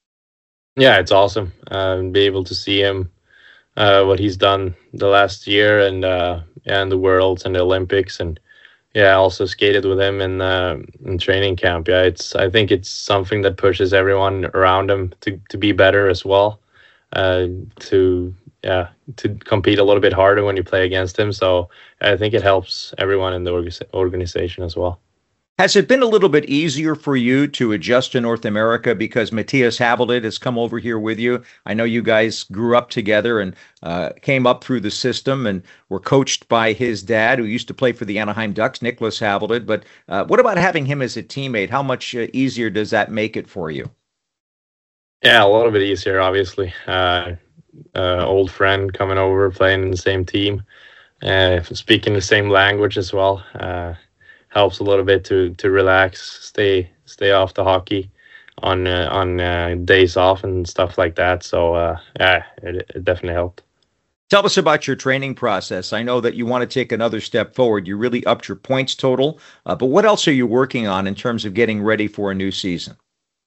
Yeah, it's awesome. Uh, be able to see him, uh, what he's done the last year, and uh, and the Worlds and the Olympics, and yeah, I also skated with him in uh, in training camp. Yeah, it's I think it's something that pushes everyone around him to, to be better as well, uh, to yeah to compete a little bit harder when you play against him. So I think it helps everyone in the org- organization as well. Has it been a little bit easier for you to adjust to North America because Matthias Havelid has come over here with you? I know you guys grew up together and uh, came up through the system and were coached by his dad, who used to play for the Anaheim Ducks, Nicholas Havelid. But uh, what about having him as a teammate? How much uh, easier does that make it for you? Yeah, a little bit easier, obviously. Uh, uh, old friend coming over, playing in the same team, uh, speaking the same language as well. Uh, helps a little bit to to relax, stay stay off the hockey on uh, on uh, days off and stuff like that. So uh, yeah, it, it definitely helped. Tell us about your training process. I know that you want to take another step forward. You really upped your points total, uh, but what else are you working on in terms of getting ready for a new season?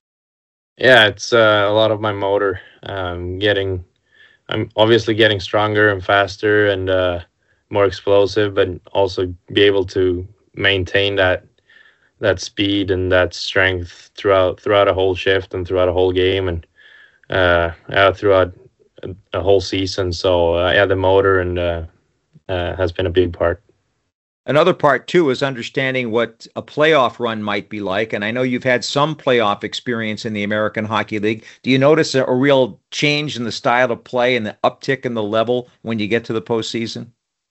Yeah, it's uh, a lot of my motor. Um, getting, I'm obviously getting stronger and faster and uh, more explosive, but also be able to maintain that that speed and that strength throughout throughout a whole shift and throughout a whole game and uh, uh throughout a, a whole season. So uh, yeah, the motor and uh, uh, has been a big part. Another part too is understanding what a playoff run might be like. And I know you've had some playoff experience in the American Hockey League. Do you notice a, a real change in the style of play and the uptick in the level when you get to the postseason?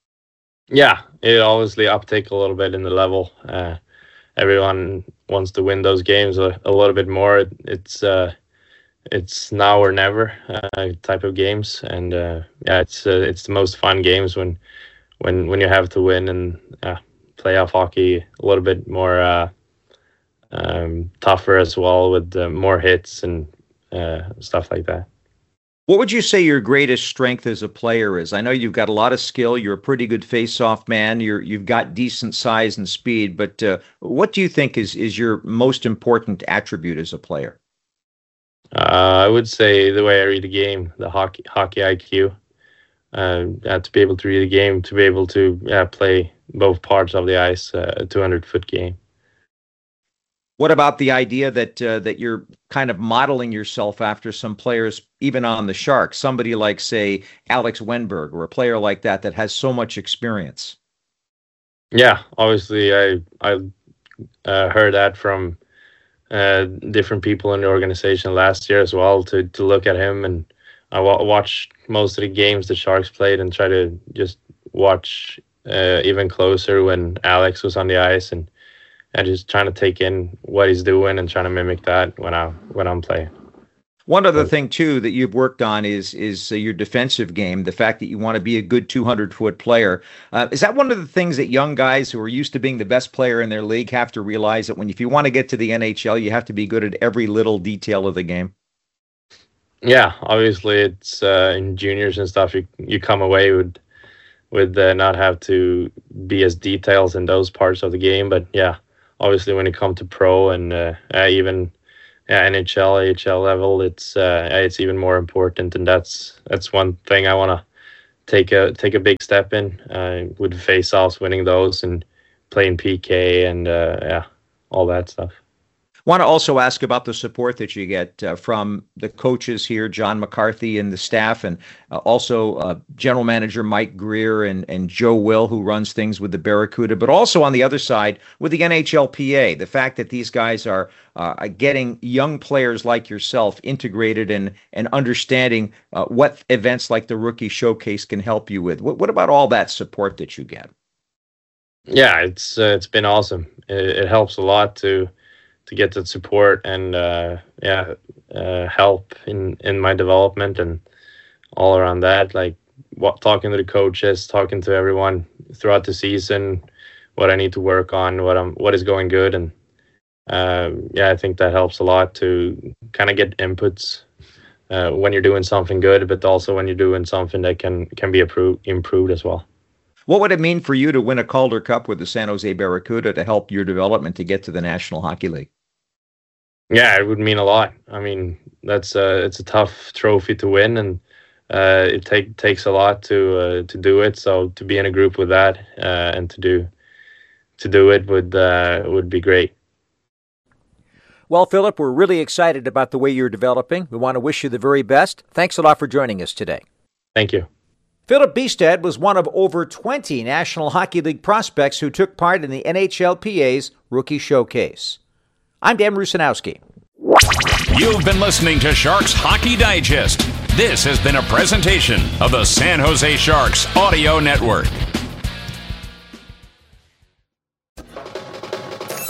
Yeah, it obviously uptake a little bit in the level. Uh, everyone wants to win those games a, a little bit more. It, it's uh, it's now or never uh, type of games, and uh, yeah, it's uh, it's the most fun games when when when you have to win, and uh, playoff hockey a little bit more uh, um, tougher as well with uh, more hits and uh, stuff like that. What would you say your greatest strength as a player is? I know you've got a lot of skill. You're a pretty good face-off man. You're, you've got decent size and speed. But uh, what do you think is, is your most important attribute as a player? Uh, I would say the way I read the game, the hockey hockey I Q. Uh, yeah, to be able to read the game, to be able to yeah, play both parts of the ice, uh, a two hundred foot game. What about the idea that uh, that you're kind of modeling yourself after some players, even on the Sharks, somebody like, say, Alex Wennberg, or a player like that that has so much experience? Yeah, obviously, I I uh, heard that from uh, different people in the organization last year as well. To to look at him, and I w- watched most of the games the Sharks played, and try to just watch uh, even closer when Alex was on the ice, and and just trying to take in what he's doing and trying to mimic that when I when I'm playing. One other thing too that you've worked on is is uh, your defensive game. The fact that you want to be a good two hundred foot player. Uh, is that one of the things that young guys who are used to being the best player in their league have to realize, that when if you want to get to the N H L, you have to be good at every little detail of the game? Yeah, obviously it's uh, in juniors and stuff. You you come away with with uh, not have to be as detailed in those parts of the game, but yeah. Obviously, when it comes to pro and uh, uh, even uh, N H L, A H L level, it's uh, it's even more important, and that's that's one thing I want to take a take a big step in uh, with face-offs, winning those, and playing P K and uh, yeah, all that stuff. Want to also ask about the support that you get uh, from the coaches here, John McCarthy and the staff, and uh, also uh, General Manager Mike Greer and, and Joe Will, who runs things with the Barracuda, but also on the other side with the N H L P A, the fact that these guys are uh, getting young players like yourself integrated and, and understanding uh, what events like the Rookie Showcase can help you with. What, what about all that support that you get? Yeah, it's uh, it's been awesome. It, it helps a lot to to get that support and uh, yeah, uh, help in, in my development and all around that. Like what, talking to the coaches, talking to everyone throughout the season, what I need to work on, what I'm, what is going good, and uh, yeah, I think that helps a lot to kind of get inputs uh, when you're doing something good, but also when you're doing something that can can be improved improved as well. What would it mean for you to win a Calder Cup with the San Jose Barracuda to help your development to get to the National Hockey League? Yeah, it would mean a lot. I mean, that's uh, it's a tough trophy to win, and uh, it take, takes a lot to uh, to do it. So to be in a group with that uh, and to do to do it would uh, would be great. Well, Philip, we're really excited about the way you're developing. We want to wish you the very best. Thanks a lot for joining us today. Thank you. Philip Bjugstad was one of over twenty National Hockey League prospects who took part in the N H L P A's Rookie Showcase. I'm Dan Rusanowski. You've been listening to Sharks Hockey Digest. This has been a presentation of the San Jose Sharks Audio Network.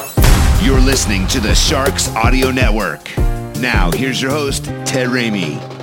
You're listening to the Sharks Audio Network. Now, here's your host, Ted Ramey.